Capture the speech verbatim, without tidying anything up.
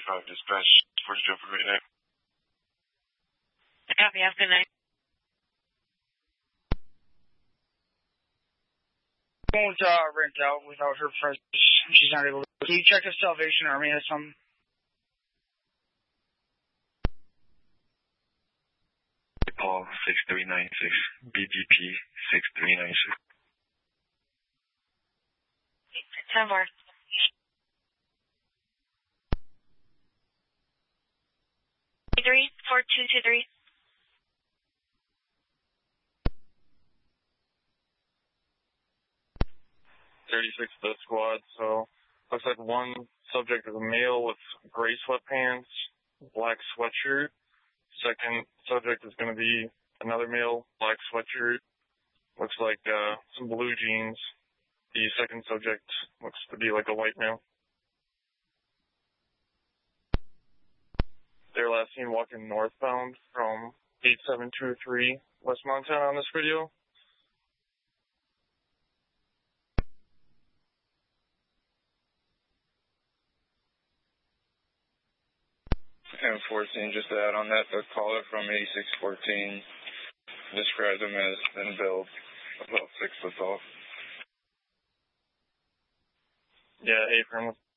five dispatch, where's your jumper right now? Copy, have a good night. Won't uh, rent out without her presence. She's not able to. Can you check if Salvation Army has some? Paul six three nine six, B G P six three nine six. Ten more. Three four two two three. thirty-six to the squad, so looks like one subject is a male with gray sweatpants, black sweatshirt. Second subject is going to be another male, black sweatshirt. Looks like uh, some blue jeans. The second subject looks to be like a white male. They're last seen walking northbound from eight seven two three West Montana on this video. ten fourteen, just to add on that, the caller from eighty-six fourteen described him as thin build, about six foot tall. Yeah, hey, from